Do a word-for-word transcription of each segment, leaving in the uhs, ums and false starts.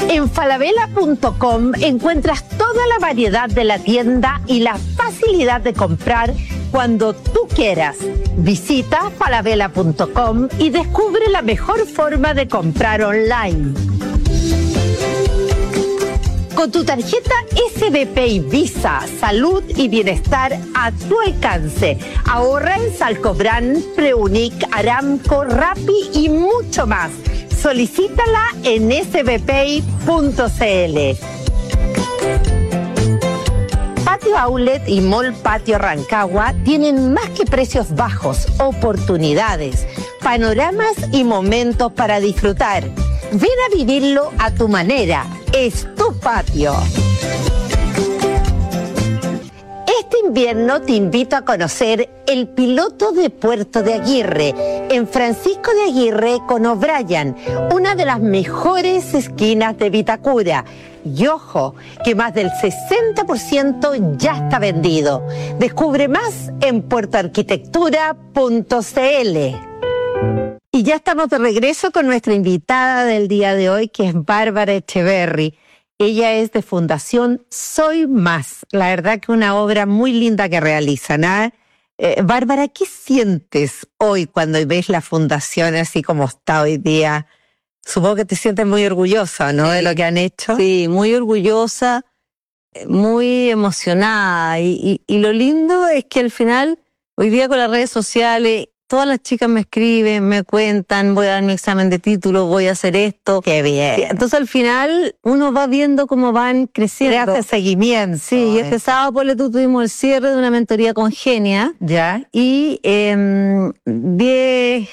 En falabella punto com encuentras toda la variedad de la tienda y la facilidad de comprar cuando tú quieras. Visita falabella punto com y descubre la mejor forma de comprar online. Con tu tarjeta S B P y Visa, salud y bienestar a tu alcance. Ahorra en Salcobrand, Preunic, Aramco, Rappi y mucho más. Solicítala en s b p punto c l. Patio Outlet y Mall Patio Rancagua tienen más que precios bajos, oportunidades, panoramas y momentos para disfrutar. Ven a vivirlo a tu manera. Es tu patio. Este invierno te invito a conocer el piloto de Puerto de Aguirre, en Francisco de Aguirre con O'Brien, una de las mejores esquinas de Vitacura. Y ojo, que más del sesenta por ciento ya está vendido. Descubre más en puerto arquitectura punto c l. Y ya estamos de regreso con nuestra invitada del día de hoy, que es Bárbara Echeverry. Ella es de Fundación Soy Más. La verdad que una obra muy linda que realizan, ¿eh? Eh, Bárbara, ¿qué sientes hoy cuando ves la fundación así como está hoy día? Supongo que te sientes muy orgullosa, ¿no? Sí, de lo que han hecho. Sí, muy orgullosa, muy emocionada. Y, y, y lo lindo es que al final, hoy día con las redes sociales, todas las chicas me escriben, me cuentan, voy a dar mi examen de título, voy a hacer esto. ¡Qué bien! Entonces al final uno va viendo cómo van creciendo. Le hace seguimiento. Sí, y este sábado por tú tuvimos el cierre de una mentoría con Genia. Ya. Y eh, diez,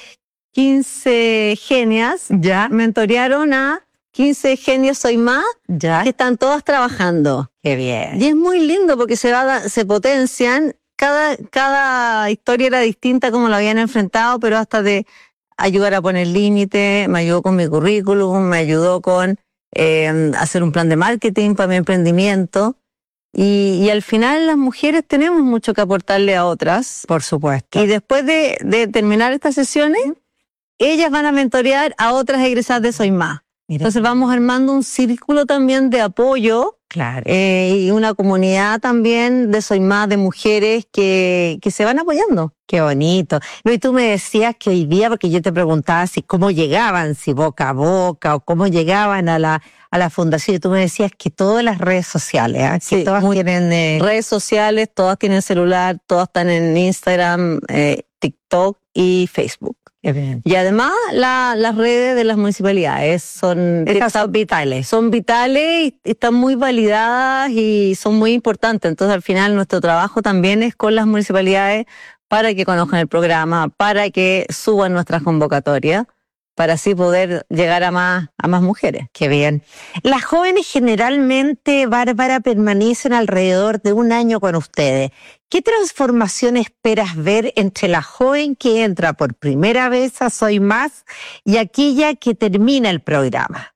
quince genias ya mentorearon a quince genios Soy Más, ya, que están todas trabajando. ¡Qué bien! Y es muy lindo porque se, va, se potencian. Cada, cada historia era distinta como lo habían enfrentado, pero hasta de ayudar a poner límite, me ayudó con mi currículum, me ayudó con eh, hacer un plan de marketing para mi emprendimiento. Y, y al final las mujeres tenemos mucho que aportarle a otras. Por supuesto. Y después de, de terminar estas sesiones, ellas van a mentorear a otras egresadas de Soy Más. Mira. Entonces vamos armando un círculo también de apoyo. Claro. Eh, y una comunidad también de Soy Más, de mujeres que, que se van apoyando. Qué bonito. No, y tú me decías que hoy día, porque yo te preguntaba si cómo llegaban, si boca a boca o cómo llegaban a la, a la fundación, y tú me decías que todas las redes sociales, ¿eh? Sí, que todas muy, tienen... Eh... redes sociales, todas tienen celular, todas están en Instagram, eh, TikTok y Facebook. Bien. Y además la, las redes de las municipalidades son, Esas son vitales. Son vitales y están muy validadas y son muy importantes. Entonces al final nuestro trabajo también es con las municipalidades para que conozcan el programa, para que suban nuestras convocatorias, para así poder llegar a más, a más mujeres. Qué bien. Las jóvenes generalmente, Bárbara, permanecen alrededor de un año con ustedes. ¿Qué transformación esperas ver entre la joven que entra por primera vez a Soy Más y aquella que termina el programa?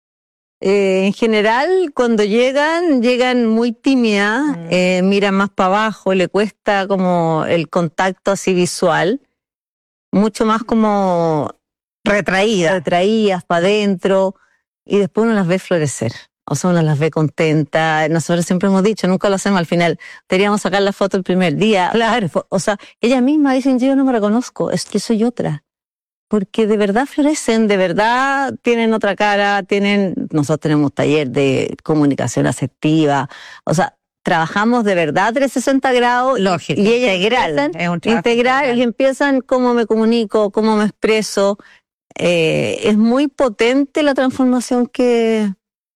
Eh, en general, cuando llegan, llegan muy tímidas, mm. eh, miran más para abajo, le cuesta como el contacto así visual, mucho más como retraídas, retraídas para adentro, y después uno las ve florecer. O sea, uno las ve contentas. Nosotros siempre hemos dicho, nunca lo hacemos al final. Deberíamos sacar la foto el primer día. Claro. O sea, ellas mismas dicen, yo no me reconozco, es que soy otra. Porque de verdad florecen, de verdad tienen otra cara, tienen... Nosotros tenemos taller de comunicación asertiva. O sea, trabajamos de verdad trescientos sesenta grados. Lógico. Y ellas integral. Empiezan, es un integral integral. Y empiezan cómo me comunico, cómo me expreso. Eh, es muy potente la transformación que...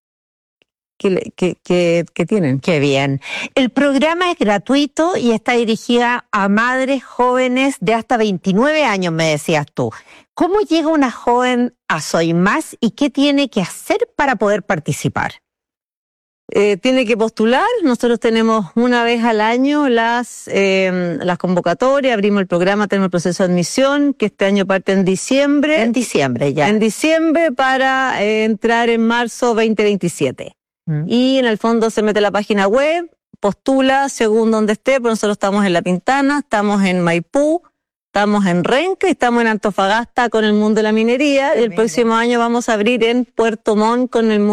Que, que, que, que tienen. Qué bien. El programa es gratuito y está dirigida a madres jóvenes de hasta veintinueve años, me decías tú. ¿Cómo llega una joven a Soy Más y qué tiene que hacer para poder participar? Eh, tiene que postular. Nosotros tenemos una vez al año las, eh, las convocatorias, abrimos el programa, tenemos el proceso de admisión, que este año parte en diciembre. En diciembre ya. En diciembre para eh, entrar en marzo veinte veintisiete. Mm. Y en el fondo se mete a la página web, postula según donde esté, pero nosotros estamos en La Pintana, estamos en Maipú, estamos en Renca y estamos en Antofagasta con el mundo de la minería. Y el próximo año vamos a abrir en Puerto Montt con el mundo